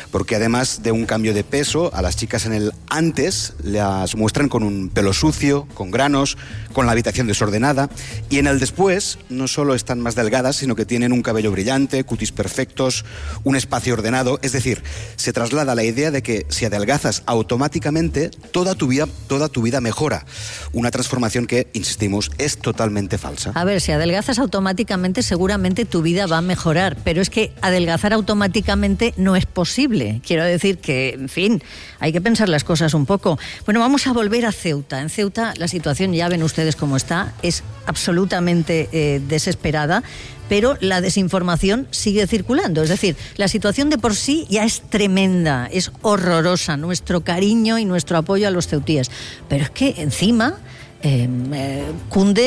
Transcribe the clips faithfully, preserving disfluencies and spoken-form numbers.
porque además de un cambio de peso, a las chicas en el antes las muestran con un pelo sucio, con granos, con la habitación desordenada, y en el después no solo están más delgadas, sino que tienen un cabello brillante, cutis perfectos, un espacio ordenado. Es decir, se traslada la idea de que si adelgazas automáticamente, toda tu vida, toda tu vida mejora. Una transformación que, insistimos, es totalmente falsa. A ver, si adelgazas automáticamente, seguramente tu vida va a mejorar, pero es que adelgazar automáticamente no es posible. Quiero decir que, en fin, hay que pensar las cosas un poco. Bueno, vamos a volver a Ceuta. En Ceuta la situación, ya ven ustedes cómo está, es absolutamente eh, desesperada, pero la desinformación sigue circulando. Es decir, la situación de por sí ya es tremenda, es horrorosa, nuestro cariño y nuestro apoyo a los ceutíes. Pero es que encima eh, eh, cunde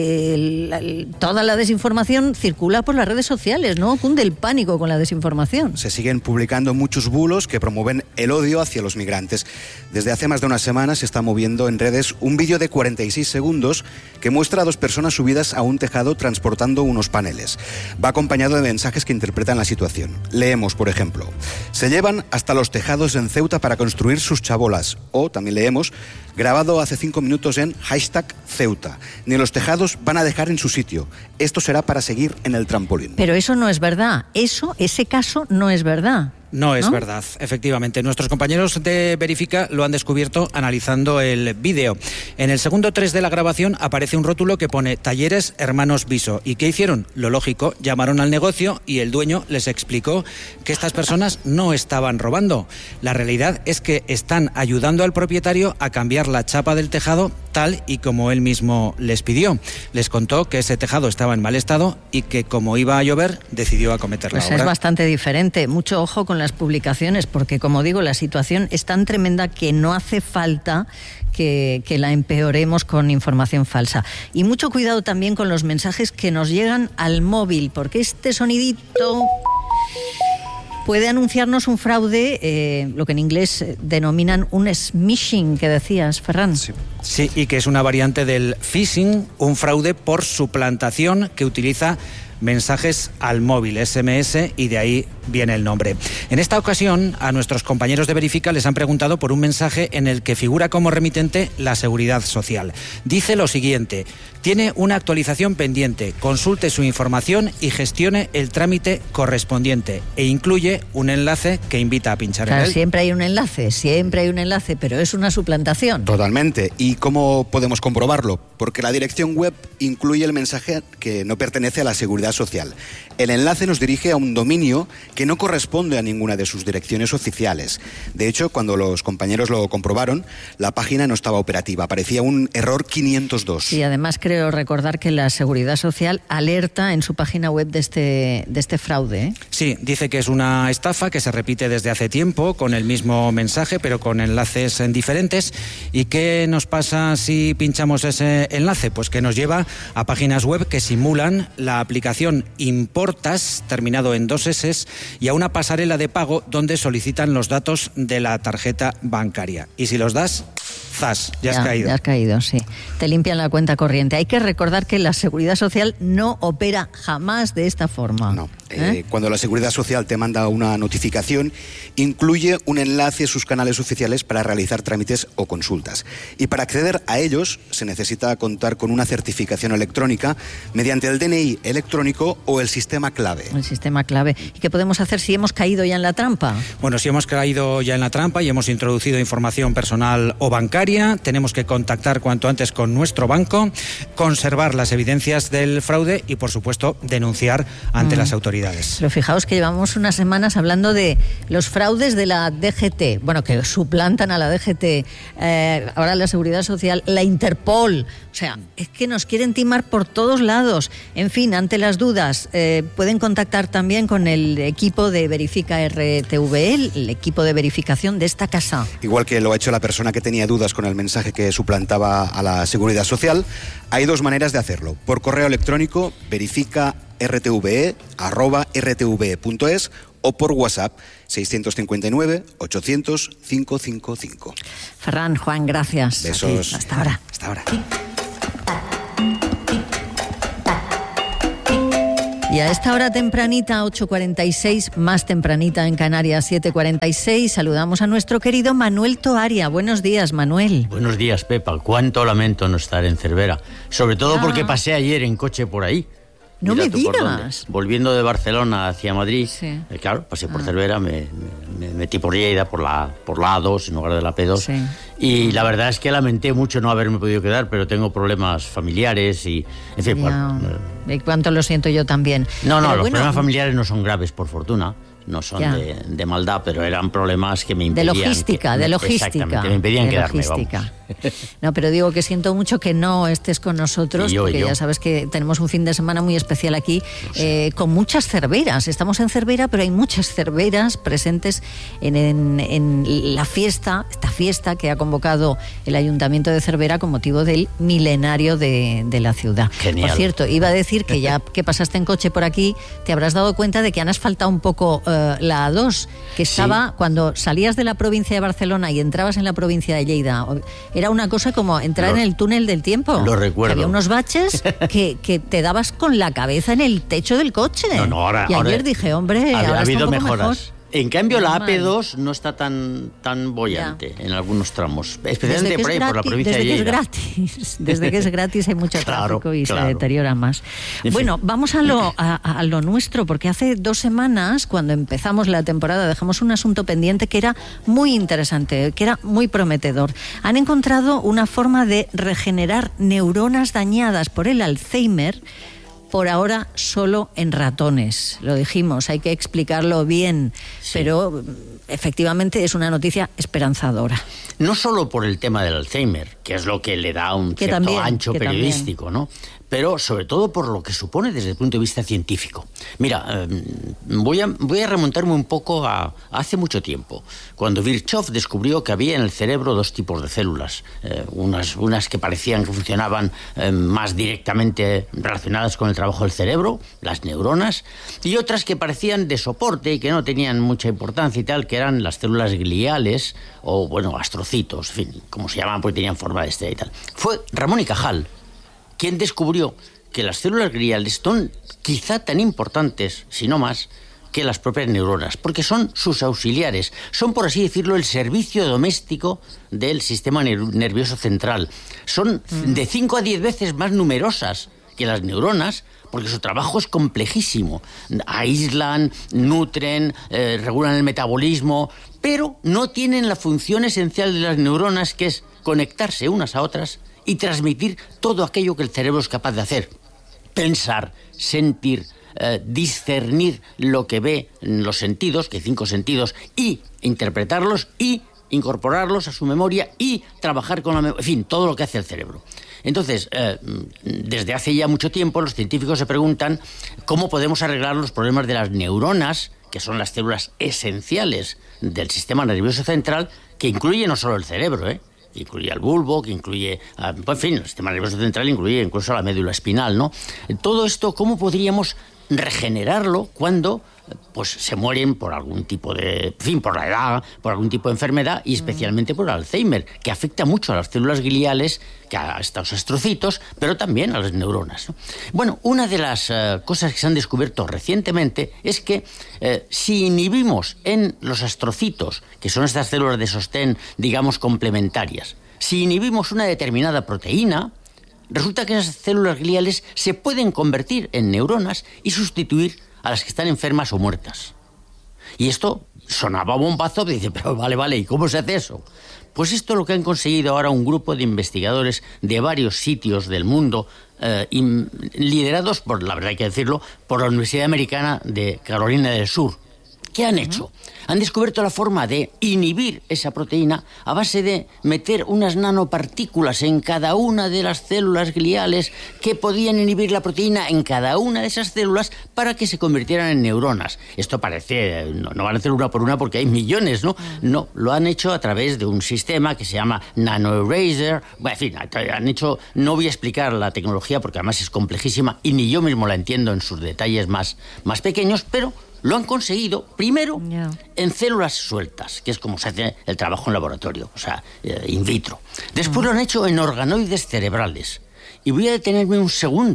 eh, la, toda la desinformación, circula por las redes sociales, ¿no? Cunde el pánico con la desinformación. Se siguen publicando muchos bulos que promueven el odio hacia los migrantes. Desde hace más de una semana se está moviendo en redes un vídeo de cuarenta y seis segundos que muestra a dos personas subidas a un tejado transportando unos paneles. Va acompañado de mensajes que interpretan la situación. Leemos, por ejemplo: se llevan hasta los tejados en Ceuta para construir sus chabolas. O también leemos: grabado hace cinco minutos en hashtag Ceuta. Ni los tejados van a dejar en su sitio. Esto será para seguir en el trampolín. Pero eso no es verdad. Eso, ese caso no es verdad. No es ¿No? verdad, efectivamente. Nuestros compañeros de Verifica lo han descubierto analizando el vídeo. En el segundo tres de la grabación aparece un rótulo que pone Talleres Hermanos Viso. ¿Y qué hicieron? Lo lógico, llamaron al negocio y el dueño les explicó que estas personas no estaban robando. La realidad es que están ayudando al propietario a cambiar la chapa del tejado tal y como él mismo les pidió. Les contó que ese tejado estaba en mal estado y que como iba a llover decidió acometer la Pues obra. es bastante diferente. Mucho ojo con las publicaciones, porque como digo, la situación es tan tremenda que no hace falta que, que la empeoremos con información falsa. Y mucho cuidado también con los mensajes que nos llegan al móvil, porque este sonidito puede anunciarnos un fraude, eh, lo que en inglés denominan un smishing, que decías, Ferran. Sí. Sí, y que es una variante del phishing, un fraude por suplantación que utiliza mensajes al móvil, ese eme ese, y de ahí viene el nombre. En esta ocasión, a nuestros compañeros de Verifica les han preguntado por un mensaje en el que figura como remitente la Seguridad Social. Dice lo siguiente: tiene una actualización pendiente, consulte su información y gestione el trámite correspondiente, e incluye un enlace que invita a pinchar Claro, en él. siempre hay un enlace, siempre hay un enlace, pero es una suplantación. Totalmente. ¿Y cómo podemos comprobarlo? Porque la dirección web incluye el mensaje que no pertenece a la Seguridad Social. El enlace nos dirige a un dominio que no corresponde a ninguna de sus direcciones oficiales. De hecho, cuando los compañeros lo comprobaron, la página no estaba operativa, aparecía un error quinientos dos. Y además creo recordar que la Seguridad Social alerta en su página web de este, de este fraude, ¿eh? Sí, dice que es una estafa que se repite desde hace tiempo con el mismo mensaje, pero con enlaces diferentes. ¿Y qué nos pasa si pinchamos ese enlace? Pues que nos lleva a páginas web que simulan la aplicación Importas, terminado en dos eses, y a una pasarela de pago donde solicitan los datos de la tarjeta bancaria. Y si los das, ¡zas! Ya has ya, caído. Ya has caído, sí. Te limpian la cuenta corriente. Hay que recordar que la Seguridad Social no opera jamás de esta forma. No. ¿Eh? Eh, cuando la Seguridad Social te manda una notificación, incluye un enlace a sus canales oficiales para realizar trámites o consultas. Y para acceder a ellos se necesita contar con una certificación electrónica mediante el de ene i electrónico o el sistema clave. El sistema clave. ¿Y qué podemos hacer si hemos caído ya en la trampa? Bueno, si hemos caído ya en la trampa y hemos introducido información personal o bancaria, tenemos que contactar cuanto antes con nuestro banco, conservar las evidencias del fraude y, por supuesto, denunciar ante mm. las autoridades. Pero fijaos que llevamos unas semanas hablando de los fraudes de la de ge te, bueno, que suplantan a la de ge te, eh, ahora la Seguridad Social, la Interpol. O sea, es que nos quieren timar por todos lados. En fin, ante las dudas, eh, pueden contactar también con el equipo de Verifica erre te ve, el equipo de verificación de esta casa. Igual que lo ha hecho la persona que tenía dudas con el mensaje que suplantaba a la Seguridad Social, hay dos maneras de hacerlo. Por correo electrónico, verifica erre te ve arroba erre te ve punto es, o por WhatsApp seiscientos cincuenta y nueve ochocientos quinientos cincuenta y cinco. Ferran, Juan, gracias. Besos. Hasta ahora. Hasta ahora. Y a esta hora tempranita, ocho cuarenta y seis, más tempranita en Canarias, siete cuarenta y seis, saludamos a nuestro querido Manuel Toaria. Buenos días, Manuel. Buenos días, Pepa. Cuánto lamento no estar en Cervera. Sobre todo Ah. porque pasé ayer en coche por ahí. No Mira me tú por dónde. digas. Volviendo de Barcelona hacia Madrid, Sí. eh, claro, pasé por Ah. Cervera, me, me- me metí por Lleida, por la, por la A dos en lugar de la P dos. Sí. Y la verdad es que lamenté mucho no haberme podido quedar, pero tengo problemas familiares y, en fin, Ya. bueno, eh, Y cuánto lo siento yo también. no, no, Pero los bueno, problemas familiares no son graves, por fortuna. No son Ya. de, de maldad, pero eran problemas que me De impedían... logística, que- de logística. Exactamente, me impedían de quedarme, logística. vamos. No, pero digo que siento mucho que no estés con nosotros, Y yo, porque y yo. ya sabes que tenemos un fin de semana muy especial aquí, eh, con muchas cerveras. Estamos en Cervera, pero hay muchas cerveras presentes en, en- en la fiesta, esta fiesta que ha convocado el Ayuntamiento de Cervera con motivo del milenario de, de la ciudad. Genial. Por cierto, iba a decir que ya que pasaste en coche por aquí, te habrás dado cuenta de que han asfaltado un poco eh, la A dos, que estaba, cuando salías de la provincia de Barcelona y entrabas en la provincia de Lleida, era una cosa como entrar Lo- en el túnel del tiempo. lo recuerdo. Había unos baches que, que te dabas con la cabeza en el techo del coche. No, no, ahora, y ayer ahora dije, hombre, ha, ahora ha está habido un poco mejoras. mejor. En cambio, la Normal. A P dos no está tan tan bollante en algunos tramos, especialmente Desde que por es ahí, por la gratis- provincia de desde que es Lleida. gratis, desde que es gratis hay mucho Claro, tráfico y claro. se deteriora más. En fin. Bueno, vamos a lo, a, a lo nuestro, porque hace dos semanas, cuando empezamos la temporada, dejamos un asunto pendiente que era muy interesante, que era muy prometedor. Han encontrado una forma de regenerar neuronas dañadas por el Alzheimer, por ahora solo en ratones. Lo dijimos, hay que explicarlo bien, Sí. pero mm, efectivamente es una noticia esperanzadora. No solo por el tema del Alzheimer, que es lo que le da un Que cierto también, ancho que periodístico, ¿no? Pero sobre todo por lo que supone desde el punto de vista científico. Mira, eh, voy, a, voy a remontarme un poco a, a hace mucho tiempo, cuando Virchow descubrió que había en el cerebro dos tipos de células, eh, unas, unas que parecían que funcionaban eh, más directamente relacionadas con el trabajo del cerebro, las neuronas, y otras que parecían de soporte y que no tenían mucha importancia y tal, que eran las células gliales o, bueno, astrocitos, en fin, como se llamaban, porque tenían forma de estrella y tal. Fue Ramón y Cajal quien descubrió que las células gliales son quizá tan importantes, si no más, que las propias neuronas, porque son sus auxiliares, son, por así decirlo, el servicio doméstico del sistema ner- nervioso central. Son de cinco a diez veces más numerosas que las neuronas, porque su trabajo es complejísimo. Aíslan, nutren, eh, regulan el metabolismo, pero no tienen la función esencial de las neuronas, que es conectarse unas a otras y transmitir todo aquello que el cerebro es capaz de hacer. Pensar, sentir, eh, discernir lo que ve en los sentidos, que hay cinco sentidos, y interpretarlos y incorporarlos a su memoria y trabajar con la memoria, en fin, todo lo que hace el cerebro. Entonces, eh, desde hace ya mucho tiempo los científicos se preguntan cómo podemos arreglar los problemas de las neuronas, que son las células esenciales del sistema nervioso central, que incluye no solo el cerebro, ¿eh? que incluye al bulbo, que incluye, uh, en fin, el sistema nervioso central incluye incluso la médula espinal, ¿no? Todo esto, ¿cómo podríamos regenerarlo cuando pues se mueren por algún tipo de, en fin, por la edad, por algún tipo de enfermedad y especialmente por el Alzheimer, que afecta mucho a las células gliales, que a estos astrocitos, pero también a las neuronas, ¿no? Bueno, una de las uh, cosas que se han descubierto recientemente es que eh, si inhibimos en los astrocitos, que son estas células de sostén, digamos, complementarias, si inhibimos una determinada proteína, resulta que esas células gliales se pueden convertir en neuronas y sustituir a las que están enfermas o muertas. Y esto sonaba bombazo, dice, pero vale, vale, ¿y cómo se hace eso? Pues esto es lo que han conseguido ahora un grupo de investigadores de varios sitios del mundo, eh, in, liderados, por, la verdad hay que decirlo, por la Universidad Americana de Carolina del Sur. ¿Qué han hecho? Han descubierto la forma de inhibir esa proteína a base de meter unas nanopartículas en cada una de las células gliales que podían inhibir la proteína en cada una de esas células para que se convirtieran en neuronas. Esto parece, no, no van a hacer una por una porque hay millones, ¿no? No, lo han hecho a través de un sistema que se llama NanoEraser. Bueno, en fin, han hecho, no voy a explicar la tecnología porque además es complejísima y ni yo mismo la entiendo en sus detalles más, más pequeños, pero lo han conseguido, primero, yeah. en células sueltas, que es como se hace el trabajo en laboratorio, o sea, eh, in vitro. Después mm. lo han hecho en organoides cerebrales. Y voy a detenerme un segundo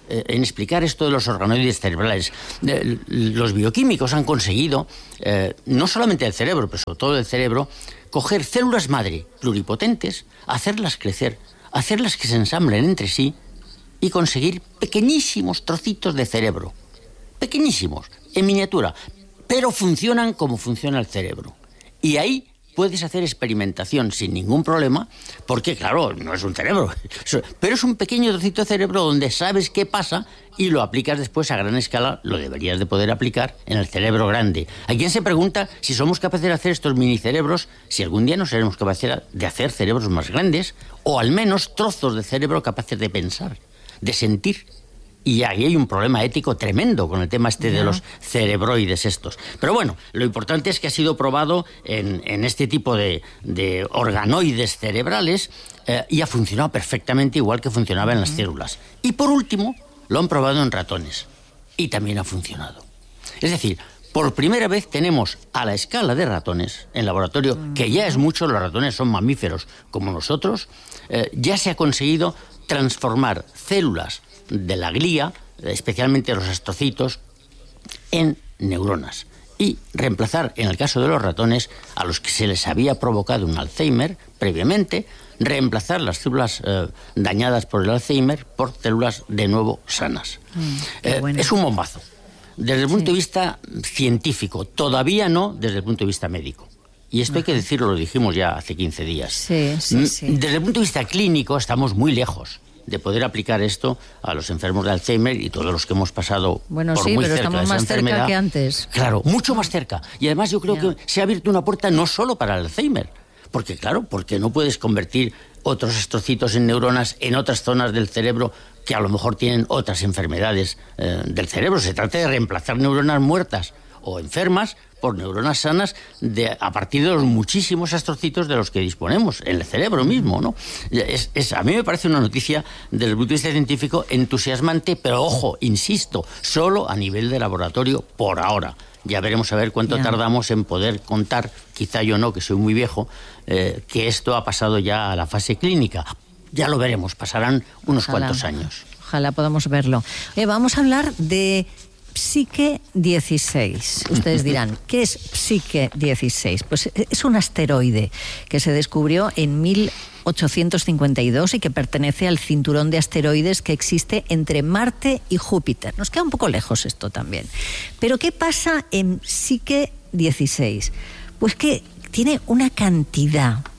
eh, en explicar esto de los organoides cerebrales. Eh, los bioquímicos han conseguido, eh, no solamente el cerebro, pero sobre todo el cerebro, coger células madre pluripotentes, hacerlas crecer, hacerlas que se ensamblen entre sí y conseguir pequeñísimos trocitos de cerebro. Pequeñísimos, en miniatura, pero funcionan como funciona el cerebro. Y ahí puedes hacer experimentación sin ningún problema, porque claro, no es un cerebro, pero es un pequeño trocito de cerebro donde sabes qué pasa y lo aplicas después a gran escala, lo deberías de poder aplicar en el cerebro grande. Hay quien se pregunta si somos capaces de hacer estos minicerebros, si algún día no seremos capaces de hacer cerebros más grandes, o al menos trozos de cerebro capaces de pensar, de sentir. Y ahí hay un problema ético tremendo con el tema este de los cerebroides estos. Pero bueno, lo importante es que ha sido probado en, en este tipo de, de organoides cerebrales eh, y ha funcionado perfectamente igual que funcionaba en las células. Y por último, lo han probado en ratones y también ha funcionado. Es decir, por primera vez tenemos a la escala de ratones en laboratorio, que ya es mucho, los ratones son mamíferos como nosotros, eh, ya se ha conseguido transformar células de la glía, especialmente los astrocitos, en neuronas y reemplazar, en el caso de los ratones, a los que se les había provocado un Alzheimer previamente, reemplazar las células eh, dañadas por el Alzheimer por células de nuevo sanas. Mm, eh, bueno. Es un bombazo. Desde el punto Sí. de vista científico, todavía no desde el punto de vista médico. Y esto hay que decirlo, lo dijimos ya hace quince días. Sí, sí, sí. Desde el punto de vista clínico estamos muy lejos de poder aplicar esto a los enfermos de Alzheimer y todos los que hemos pasado Bueno, por sí, muy pero cerca estamos de esa más cerca enfermedad. que antes. Claro, mucho más cerca. Y además yo creo Ya. que se ha abierto una puerta no solo para el Alzheimer, porque claro, porque no puedes convertir otros astrocitos en neuronas en otras zonas del cerebro que a lo mejor tienen otras enfermedades eh, del cerebro. Se trata de reemplazar neuronas muertas o enfermas por neuronas sanas de, a partir de los muchísimos astrocitos de los que disponemos en el cerebro mismo, ¿no? Es, es, a mí me parece una noticia desde el punto de vista científico entusiasmante, pero ojo, insisto, solo a nivel de laboratorio por ahora. Ya veremos a ver cuánto Ya. tardamos en poder contar, quizá yo no, que soy muy viejo, eh, que esto ha pasado ya a la fase clínica. Ya lo veremos, pasarán unos Ojalá. cuantos años. Ojalá podamos verlo. Oye, vamos a hablar de Psique dieciséis. Ustedes dirán, ¿qué es Psique dieciséis? Pues es un asteroide que se descubrió en mil ochocientos cincuenta y dos y que pertenece al cinturón de asteroides que existe entre Marte y Júpiter. Nos queda un poco lejos esto también. Pero ¿qué pasa en Psique dieciséis? Pues que tiene una cantidad